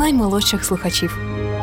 наймолодших слухачів.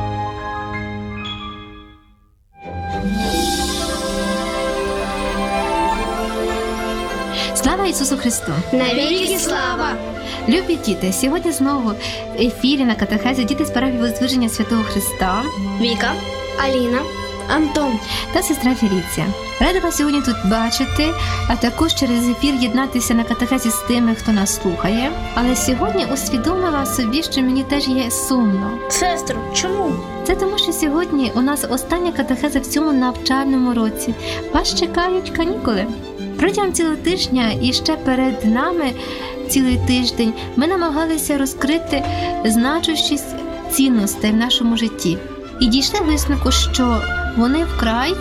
Слава Ісусу Христу! Навіки слава! Любі діти, сьогодні знову в ефірі на катехезі діти з парафії Воздвиження Святого Христа Віка, Аліна, Антон та сестра Феліція. Рада вас сьогодні тут бачити, а також через ефір єднатися на катехезі з тими, хто нас слухає. Але сьогодні усвідомила собі, що мені теж є сумно. Сестро, чому? Це тому, що сьогодні у нас остання катехеза в цьому навчальному році. Вас чекають канікули. Протягом цілого тижня і ще перед нами цілий тиждень ми намагалися розкрити значущість цінностей в нашому житті. І дійшли висновку, що вони вкрай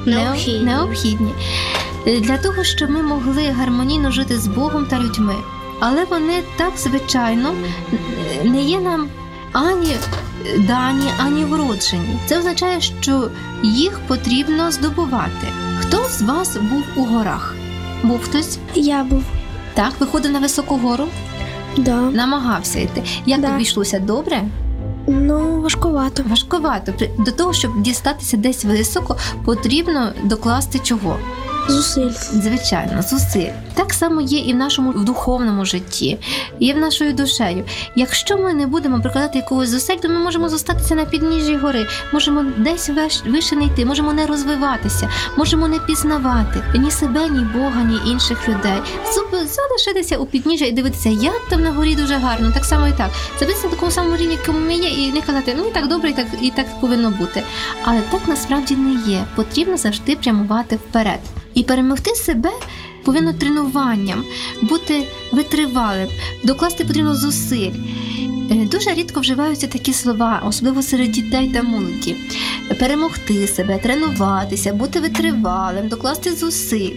необхідні для того, щоб ми могли гармонійно жити з Богом та людьми. Але вони так, звичайно, не є нам ані дані, ані вроджені. Це означає, що їх потрібно здобувати. Хто з вас був у горах? Був хтось? Я був. Так, виходив на високу гору? Да. Намагався йти. Як тобі йшлося? Добре? Ну, важкувато. Важкувато. До того, щоб дістатися десь високо, потрібно докласти чого? Зусиль. Звичайно, зусиль. Так само є і в нашому духовному житті, і в нашою душею. Якщо ми не будемо прикладати якогось зусиль, то ми можемо зостатися на підніжжі гори, можемо десь вище не йти, можемо не розвиватися, можемо не пізнавати ні себе, ні Бога, ні інших людей. Залишитися у підніжжя і дивитися, як там на горі дуже гарно, так само і так. Залишитися на такому самому рівні, якому ми є, і не казати, мені так добре, і так повинно бути. Але так насправді не є. Потрібно завжди прямувати вперед. І перемогти себе повинно тренуванням, бути витривалим, докласти потрібно зусиль. Дуже рідко вживаються такі слова, особливо серед дітей та молоді. Перемогти себе, тренуватися, бути витривалим, докласти зусиль.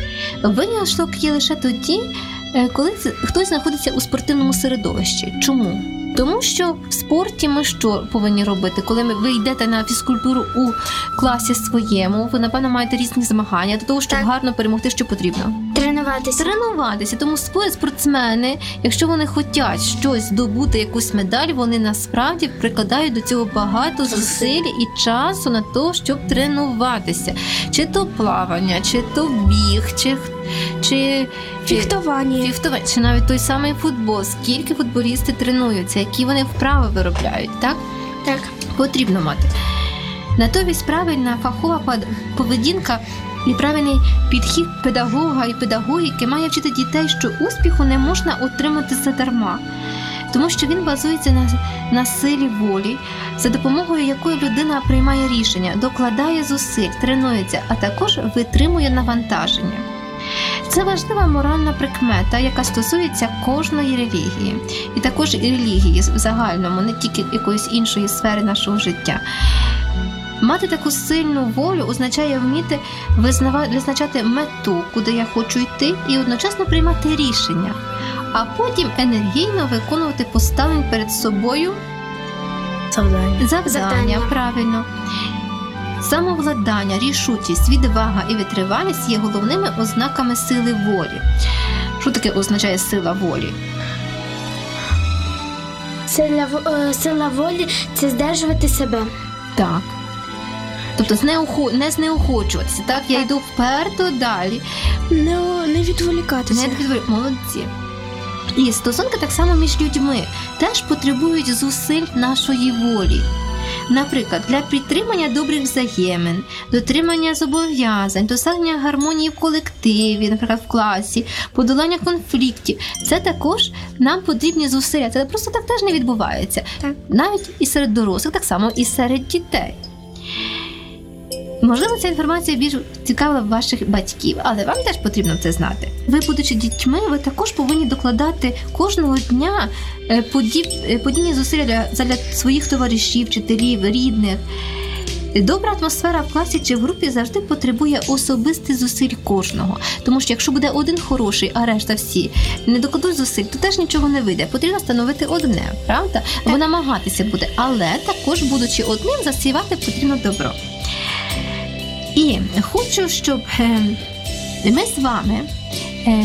Виняток є лише тоді, коли хтось знаходиться у спортивному середовищі. Чому? Тому що в спорті ми що повинні робити? Коли ви йдете на фізкультуру у класі своєму, ви, напевно, маєте різні змагання. Для того, щоб гарно перемогти, що потрібно? Тренуватися. Тому спортсмени, якщо вони хочуть щось здобути, якусь медаль, вони насправді прикладають до цього багато зусиль і часу на те, щоб тренуватися. Чи то плавання, чи то біг, чи фехтування, чи навіть той самий футбол. Скільки футболісти тренуються, які вони вправи виробляють, так? Так. Потрібно мати. Натомість правильна фахова поведінка і правильний підхід педагога і педагогіки має вчити дітей, що успіху не можна отримати задарма. Тому що він базується на силі волі, за допомогою якої людина приймає рішення, докладає зусиль, тренується, а також витримує навантаження. Це важлива моральна прикмета, яка стосується кожної релігії. І також і релігії в загальному, не тільки якоїсь іншої сфери нашого життя. Мати таку сильну волю означає вміти визначати мету, куди я хочу йти, і одночасно приймати рішення, а потім енергійно виконувати поставлені перед собою завдання. Правильно. Самовладання, рішучість, відвага і витривалість є головними ознаками сили волі. Що таке означає сила волі? Сила волі – це здержувати себе. Так. Тобто не знеохочуватися. Так, я йду вперто далі. Не відволікатися. Молодці. І стосунки так само між людьми теж потребують зусиль нашої волі. Наприклад, для підтримання добрих взаємин, дотримання зобов'язань, досягнення гармонії в колективі, наприклад, в класі, подолання конфліктів. Це також нам потрібні зусилля. Це просто так теж не відбувається. Так. Навіть і серед дорослих, так само і серед дітей. Можливо, ця інформація більш цікава ваших батьків, але вам теж потрібно це знати. Ви, будучи дітьми, ви також повинні докладати кожного дня подібні зусилля для своїх товаришів, вчителів, рідних. Добра атмосфера в класі чи в групі завжди потребує особистих зусиль кожного. Тому що якщо буде один хороший, а решта всі не докладуть зусиль, то теж нічого не вийде. Потрібно становити одне, правда? Бо намагатися буде, але також, будучи одним, засівати потрібно добро. І хочу, щоб ми з вами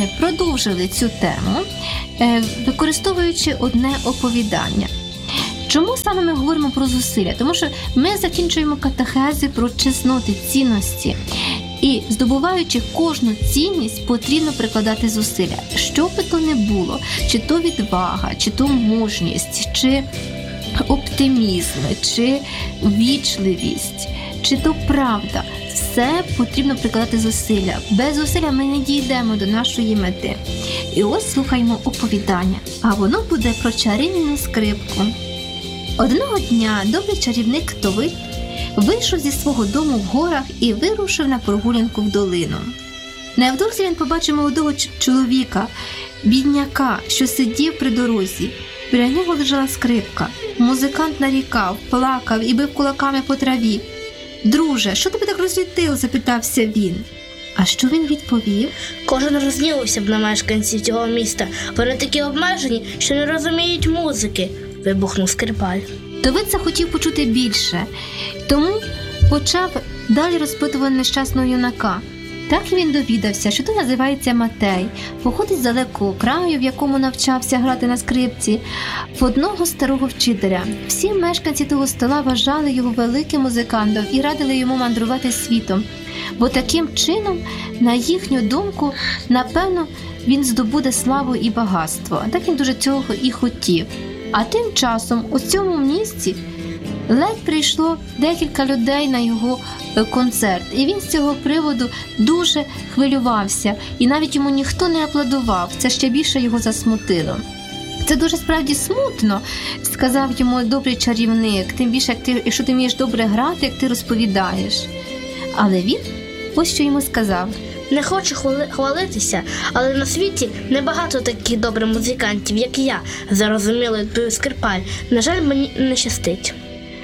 продовжили цю тему, використовуючи одне оповідання. Чому саме ми говоримо про зусилля? Тому що ми закінчуємо катехези про чесноти, цінності. І здобуваючи кожну цінність, потрібно прикладати зусилля. Що би то не було, чи то відвага, чи то мужність, чи оптимізм, чи вічливість, чи то правда. Все потрібно прикладати зусилля. Без зусилля ми не дійдемо до нашої мети. І ось слухаймо оповідання, а воно буде про чарівну скрипку. Одного дня добрий чарівник Товит вийшов зі свого дому в горах і вирушив на прогулянку в долину. Невдовзі він побачив молодого чоловіка, бідняка, що сидів при дорозі. Біля нього лежала скрипка. Музикант нарікав, плакав і бив кулаками по траві. «Друже, що тебе так розлютило?» – запитався він. А що він відповів? Кожен розгнівався б на мешканців цього міста. Вони такі обмежені, що не розуміють музики. Вибухнув скрипаль. Товит захотів почути більше, тому почав далі розпитувати нещасного юнака. Так він довідався, що то називається Матей, походить з далекого краю, в якому навчався грати на скрипці, в одного старого вчителя. Всі мешканці того села вважали його великим музикантом і радили йому мандрувати світом, бо таким чином, на їхню думку, напевно, він здобуде славу і багатство. Так він дуже цього і хотів. А тим часом у цьому місці ледь прийшло декілька людей на його концерт, і він з цього приводу дуже хвилювався, і навіть йому ніхто не аплодував, це ще більше його засмутило. «Це дуже справді смутно», – сказав йому добрий чарівник, «тим більше, якщо ти вмієш добре грати, як ти розповідаєш». Але він ось що йому сказав. Не хочу хвалитися, але на світі небагато таких добрих музикантів, як я, зарозуміло відповів скрипаль. На жаль, мені не щастить.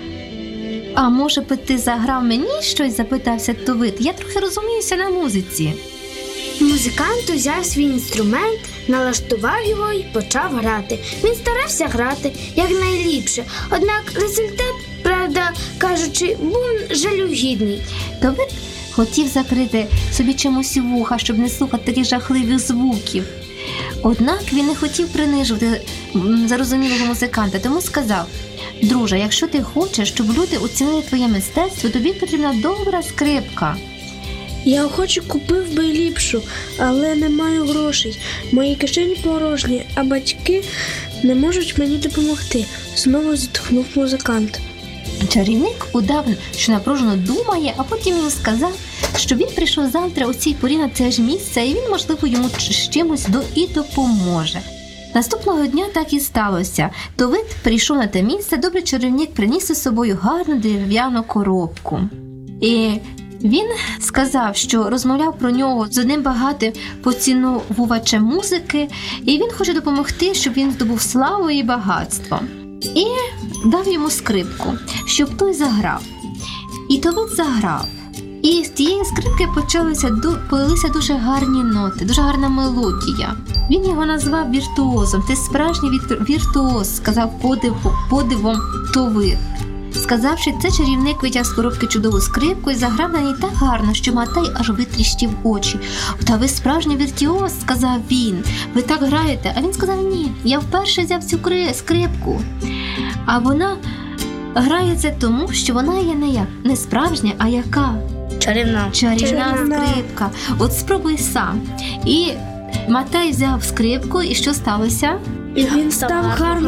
«А може би ти заграв мені щось?» – запитався Товит. «Я трохи розуміюся на музиці». Музикант узяв свій інструмент, налаштував його і почав грати. Він старався грати якнайліпше, однак результат, правда кажучи, був жалюгідний. Товит хотів закрити собі чимось вуха, щоб не слухати таких жахливих звуків. Однак він не хотів принижувати зарозумілого музиканта, тому сказав: «Друже, якщо ти хочеш, щоб люди оцінили твоє мистецтво, тобі потрібна добра скрипка». Я охоче купив би ліпшу, але не маю грошей. Мої кишені порожні, а батьки не можуть мені допомогти, знову зітхнув музикант. Чарівник удав, що напружено думає, а потім йому сказав, що він прийшов завтра у цій порі на це ж місце, і він, можливо, йому з чимось і допоможе. Наступного дня так і сталося. Товит прийшов на те місце, добрий чарівник приніс із собою гарну дерев'яну коробку. І він сказав, що розмовляв про нього з одним багатим поцінувачем музики, і він хоче допомогти, щоб він здобув славу і багатство. І дав йому скрипку, щоб той заграв. І Товит заграв. І з тієї скрипки полилися дуже гарні ноти, дуже гарна мелодія. Він його назвав віртуозом. «Ти справжній віртуоз», – сказав подивом Товит. Сказавши це, чарівник витяг з коробки чудову скрипку і заграв на ній так гарно, що Матей аж витріщив очі. «Та ви справжній віртуоз», – сказав він, «ви так граєте». А він сказав: «Ні, я вперше взяв цю скрипку. А вона грається тому, що вона є не справжня, а яка? Чарівна Скрипка. От спробуй сам». І Матей взяв скрипку, і що сталося? І він став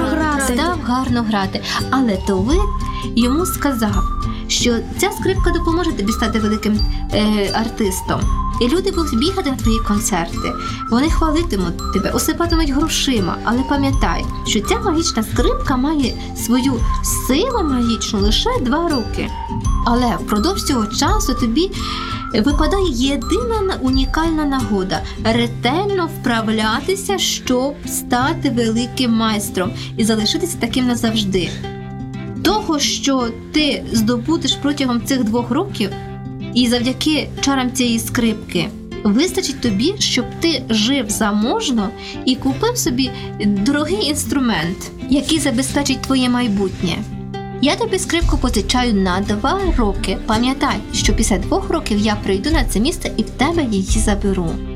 гарно грати. Але Товит йому сказав, що ця скрипка допоможе тобі стати великим артистом. І люди будуть бігати на твої концерти. Вони хвалитимуть тебе, осипатимуть грошима. Але пам'ятай, що ця магічна скрипка має свою силу магічну лише 2 роки. Але впродовж цього часу тобі випадає єдина унікальна нагода – ретельно вправлятися, щоб стати великим майстром і залишитися таким назавжди. Того, що ти здобудеш протягом цих 2 років, і завдяки чарам цієї скрипки, вистачить тобі, щоб ти жив заможно і купив собі дорогий інструмент, який забезпечить твоє майбутнє. Я тобі скрипку позичаю на 2 роки. Пам'ятай, що після 2 років я прийду на це місце і в тебе її заберу».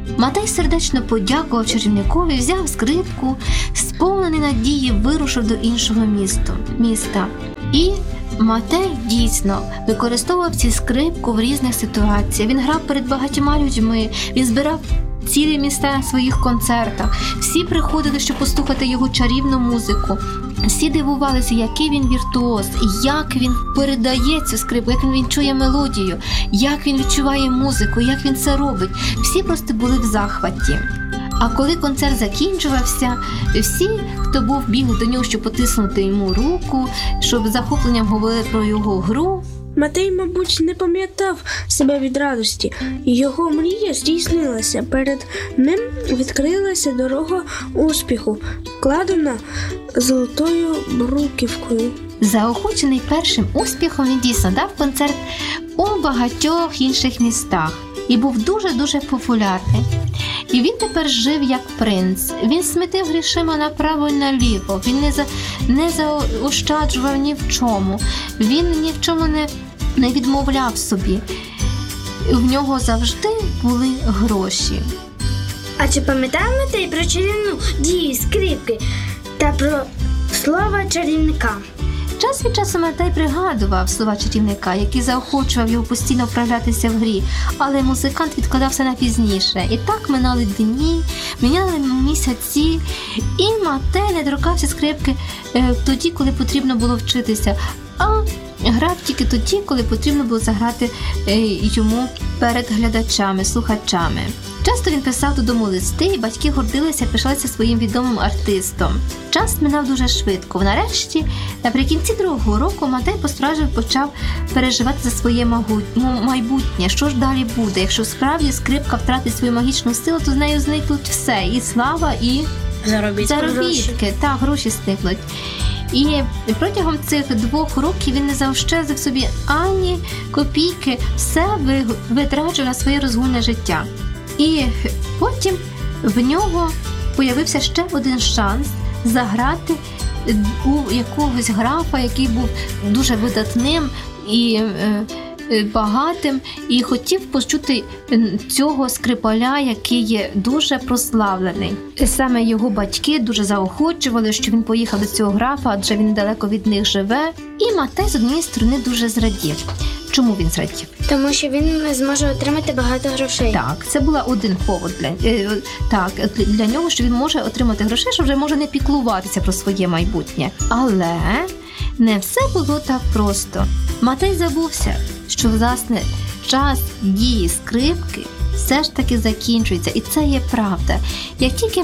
Матей сердечно подякував чарівникові, взяв скрипку, сповнений надії вирушив до іншого міста. І Матей дійсно використовував цю скрипку в різних ситуаціях. Він грав перед багатьма людьми, він збирав цілі міста на своїх концертах. Всі приходили, щоб послухати його чарівну музику. Всі дивувалися, який він віртуоз, як він передає цю скрипку, як він чує мелодію, як він відчуває музику, як він це робить. Всі просто були в захваті. А коли концерт закінчувався, всі, хто був, бігли до нього, щоб потиснути йому руку, щоб з захопленням говорили про його гру. Матей, мабуть, не пам'ятав себе від радості. Його мрія здійснилася. Перед ним відкрилася дорога успіху, вкладена золотою бруківкою. Заохочений першим успіхом, він дійсно дав концерт у багатьох інших містах і був дуже-дуже популярний. І він тепер жив як принц. Він смітив грішима направо і наліво. Він не заощаджував ні в чому. Він ні в чому не відмовляв собі. В нього завжди були гроші. А чи пам'ятає Матей про чарівну дію скрипки та про слова чарівника? Час від часу Матей пригадував слова чарівника, який заохочував його постійно вправлятися в грі, але музикант відкладався на пізніше. І так минали дні, міняли місяці, і Матей не торкався скрипки тоді, коли потрібно було вчитися, а грав тільки тоді, коли потрібно було заграти йому перед глядачами, слухачами. Часто він писав додому листи, і батьки гордилися, пишалися своїм відомим артистом. Час минав дуже швидко. Нарешті, наприкінці 2-го року, Матей по-справжньому почав переживати за своє майбутнє. Що ж далі буде? Якщо справді скрипка втратить свою магічну силу, то з нею зникнуть все. І слава, і заробітки. Так, гроші зникнуть. І протягом цих 2 років він не заощадив собі ані копійки, все витрачав на своє розгульне життя. І потім в нього появився ще один шанс заграти у якогось графа, який був дуже видатним і багатим, і хотів почути цього скрипаля, який є дуже прославлений. Саме його батьки дуже заохочували, що він поїхав до цього графа, адже він далеко від них живе. І Матей, з однієї сторони, дуже зрадів. Чому він зрадів? Тому що він зможе отримати багато грошей. Так, це була один повод для нього, що він може отримати грошей, що вже може не піклуватися про своє майбутнє. Але не все було так просто. Матей забувся, що, власне, час дії скрипки все ж таки закінчується. І це є правда. Як тільки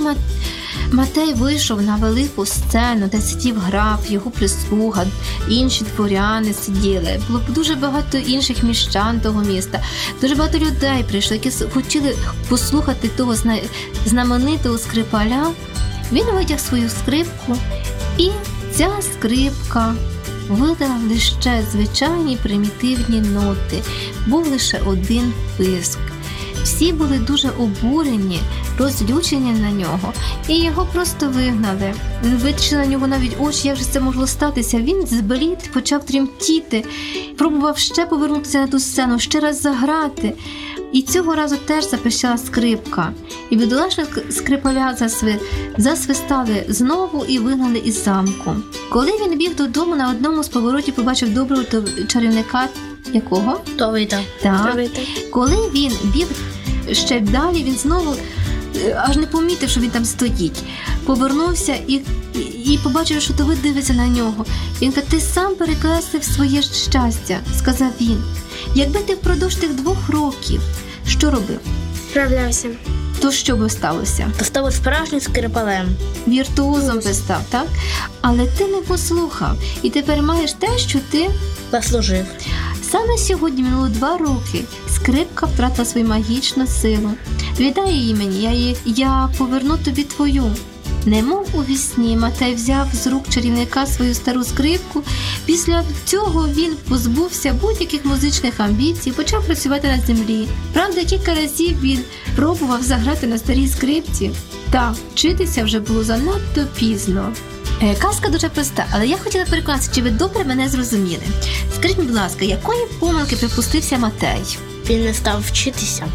Матей вийшов на велику сцену, де сидів граф, його прислуга, інші дворяни сиділи, було дуже багато інших міщан того міста, дуже багато людей прийшло, які хотіли послухати того знаменитого скрипаля. Він витяг свою скрипку, і ця скрипка видала лише звичайні примітивні ноти. Був лише один писк. Всі були дуже обурені, розлючені на нього, і його просто вигнали. Витріщили на нього навіть очі, як же це могло статися. Він зблід, почав тремтіти, пробував ще повернутися на ту сцену, ще раз заграти. І цього разу теж запищала скрипка. І бідолашного скрипаля засвистали знову і вигнали із замку. Коли він біг додому, на одному з поворотів побачив доброго чарівника. Якого? Товита. Так. Коли він біг ще далі, він знову аж не помітив, що він там стоїть. Повернувся і побачив, що Товит дивиться на нього. Він каже: ти сам перекреслив своє щастя, сказав він. Якби ти впродовж тих 2 років що робив? Справлявся. То що би сталося? То став справжнім скрипалем. Віртуозом би став, так? Але ти не послухав. І тепер маєш те, що ти Заслужив. Саме сьогодні минуло 2 роки. Скрипка втратила свою магічну силу. Віддай її мені, я поверну тобі твою. Немов у вісні, Матей взяв з рук чарівника свою стару скрипку. Після цього він позбувся будь-яких музичних амбіцій, почав працювати на землі. Правда, кілька разів він пробував заграти на старій скрипці, та вчитися вже було занадто пізно. Казка дуже проста, але я хотіла переконатися, чи ви добре мене зрозуміли. Скажіть, будь ласка, якої помилки припустився Матей? Він не став вчитися.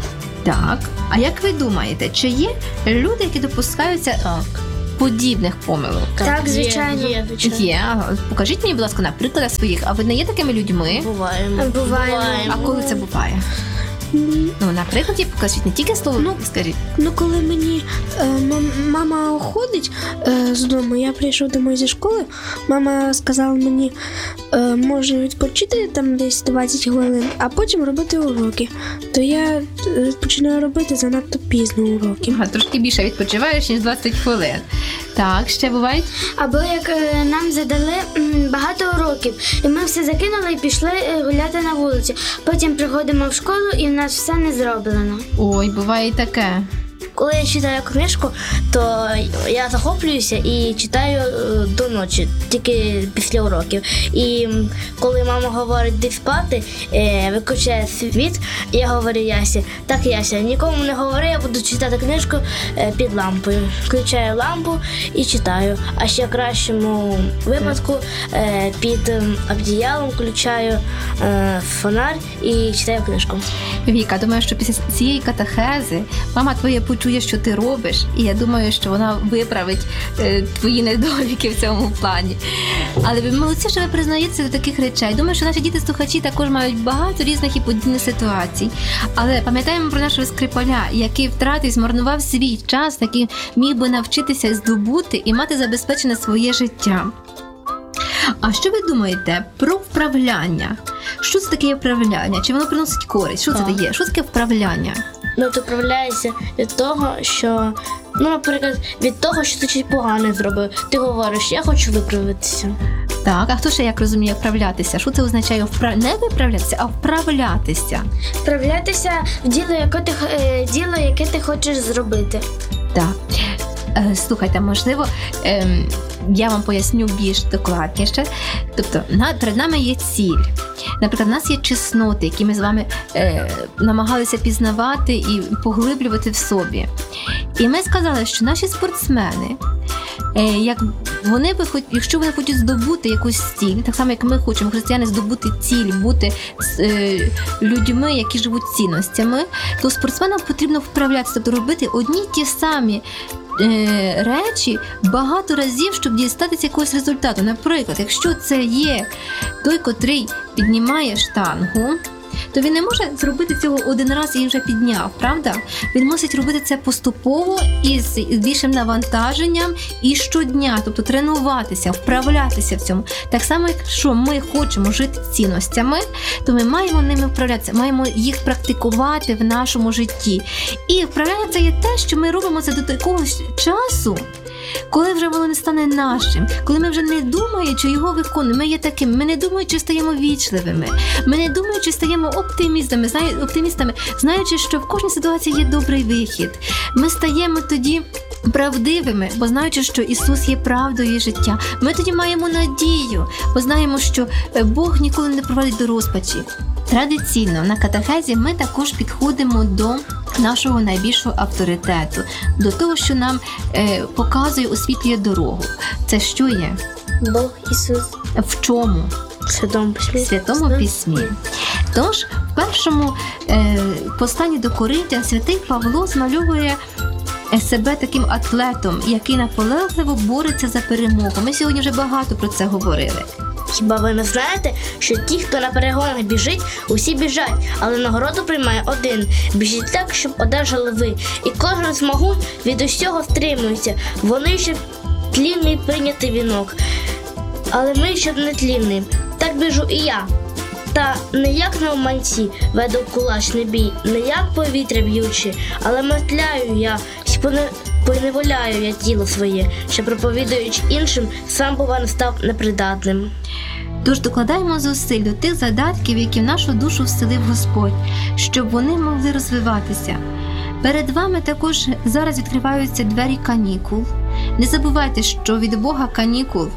Так, а як ви думаєте, чи є люди, які допускаються подібних помилок? Так, звичайно. Є, звичайно. Є. Покажіть мені, будь ласка, на прикладах своїх. А ви не є такими людьми? Буваємо. А коли це буває? Ну, на прикладі покажіть, не тільки слово, скажіть. Ну, коли мені мама уходить з дому, я прийшов домой зі школи, мама сказала мені, може відпочити там десь 20 хвилин, а потім робити уроки. То я починаю робити занадто пізно уроки. Трошки більше відпочиваєш, ніж 20 хвилин. Так, ще бувають? Або як нам задали багато уроків, і ми все закинули і пішли гуляти на вулиці. Потім приходимо в школу, і в нас все не зроблено. Ой, буває і таке. Коли я читаю книжку, то я захоплююся і читаю до ночі, тільки після уроків. І коли мама говорить йди спати, виключає світ, я говорю Ясі, так, Яся, нікому не говори, я буду читати книжку під лампою. Включаю лампу і читаю. А ще в кращому випадку під одіялом включаю фонарь і читаю книжку. Віка, думаю, що після цієї катехези мама твоя почує, що ти робиш, і я думаю, що вона виправить твої недоліки в цьому плані. Але ви молодці, що ви признаєтеся до таких речей. Думаю, що наші діти-слухачі також мають багато різних і подібних ситуацій. Але пам'ятаємо про нашого Скрипаля, який втратив, змарнував свій час, який міг би навчитися здобути і мати забезпечене своє життя. А що ви думаєте про вправляння? Що це таке вправляння? Чи воно приносить користь? Що це дає? Що таке вправляння? Ну, ти вправляєшся від того, що, наприклад, від того, що ти щось погане зробив. Ти говориш, я хочу виправитися. Так, а хто ще як розуміє вправлятися? Що це означає не виправлятися, а вправлятися? Вправлятися в діло, яке ти хочеш зробити. Так. Слухайте, можливо, я вам поясню більш докладніше. Тобто, перед нами є ціль. Наприклад, у нас є чесноти, які ми з вами намагалися пізнавати і поглиблювати в собі. І ми сказали, що наші спортсмени, якщо вони хочуть здобути якусь ціль, так само, як ми хочемо, християни, здобути ціль, бути людьми, які живуть цінностями, то спортсменам потрібно вправлятися, тобто робити одні ті самі речі багато разів, щоб дістатися якогось результату. Наприклад, якщо це є той, котрий піднімає штангу, то він не може зробити цього один раз і вже підняв, правда? Він мусить робити це поступово і з більшим навантаженням і щодня, тобто тренуватися, вправлятися в цьому. Так само, якщо ми хочемо жити цінностями, то ми маємо ними вправлятися, маємо їх практикувати в нашому житті. І вправляння це є те, що ми робимо це до такого часу, коли вже воно не стане нашим, коли ми вже не думаючи його виконуємо, ми є такими, ми не думаючи стаємо вічливими, ми не думаючи стаємо оптимістами, знаючи, що в кожній ситуації є добрий вихід. Ми стаємо тоді правдивими, бо знаючи, що Ісус є правдою і життя. Ми тоді маємо надію, бо знаємо, що Бог ніколи не проводить до розпачі. Традиційно на катехезі ми також підходимо до нашого найбільшого авторитету, до того, що нам показує, освітлює дорогу. Це що є? Бог Ісус. В чому? В Святому Письмі. В Святому Письмі. Тож, в першому посланні до Коринтян святий Павло змальовує себе таким атлетом, який наполегливо бореться за перемогу. Ми сьогодні вже багато про це говорили. Хіба ви не знаєте, що ті, хто на перегонах біжить, усі біжать, але нагороду приймає один. Біжіть так, щоб одержали ви. І кожен змагун від усього стримується. Вони ще тлінний прийняти вінок. Але ми щоб не тлінний. Так біжу і я. Та не як навманці веду кулачний бій, не як повітря б'ючи, але метляю я, поневоляю я тіло своє, що проповідуючи іншим, сам бува не став непридатним. Тож докладаємо зусиль до тих задатків, які в нашу душу вселив Господь, щоб вони могли розвиватися. Перед вами також зараз відкриваються двері канікул. Не забувайте, що від Бога канікул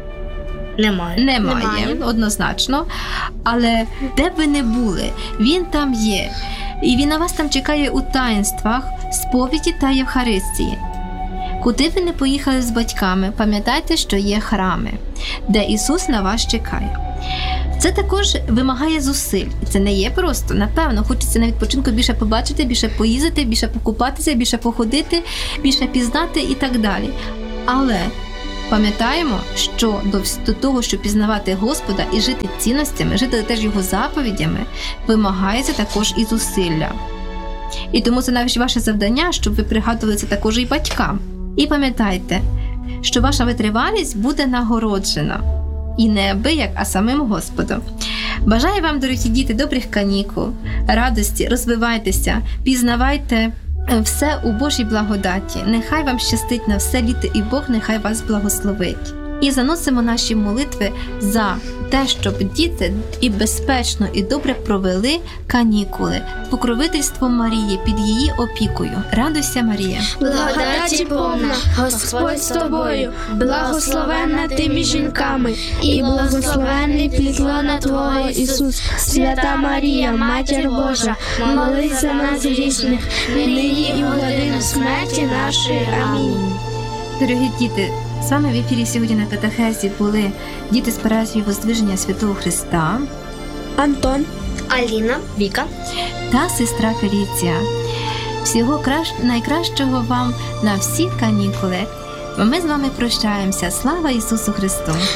Немає, однозначно. Але де б ви не були, Він там є. І Він на вас там чекає у таїнствах, сповіді та Євхаристії. Куди ви не поїхали з батьками, пам'ятайте, що є храми, де Ісус на вас чекає. Це також вимагає зусиль. Це не є просто. Напевно, хочеться на відпочинку більше побачити, більше поїздити, більше покупатися, більше походити, більше пізнати і так далі. Але пам'ятаємо, що до того, щоб пізнавати Господа і жити цінностями, жити теж Його заповідями, вимагається також і зусилля. І тому це навіть ваше завдання, щоб ви пригадували це також і батькам. І пам'ятайте, що ваша витривалість буде нагороджена. І не абияк, а самим Господом. Бажаю вам, дорогі діти, добрих канікул, радості, розвивайтеся, пізнавайте все у Божій благодаті. Нехай вам щастить на все літо, і Бог нехай вас благословить. І заносимо наші молитви за те, щоб діти і безпечно, і добре провели канікули з покровительством Марії під її опікою. Радуйся, Марія! Благодаті повна, Господь з тобою, благословенна ти між жінками, і благословенний плід лона Твого, Ісус. Свята Марія, Матір Божа, молись за нас грішних, нині і в годину смерті нашої. Амінь. Дорогі діти, з вами в ефірі сьогодні на катехезі були діти з парафії Воздвиження Святого Христа, Антон. Аліна, Віка. та сестра Феліція. Всього найкращого вам на всі канікули. Ми з вами прощаємося. Слава Ісусу Христу!